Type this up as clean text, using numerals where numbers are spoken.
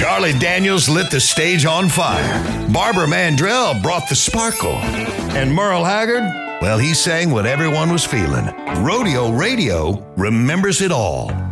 Charlie Daniels lit the stage on fire. Barbara Mandrell brought the sparkle. And Merle Haggard, well, he sang what everyone was feeling. Rodeo Radio remembers it all.